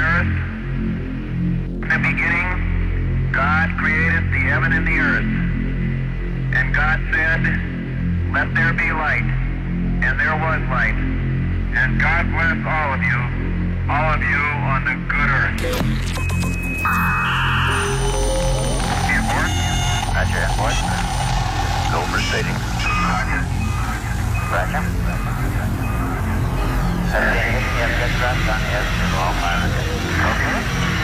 earth. In the beginning, God created the heaven and the earth. And God said, let there be light. And there was light. And God bless all of you on the good earth. Airport? Roger, airport. Go for staging. Roger. Roger. Yes, good thrust on the S2, all 500. Okay.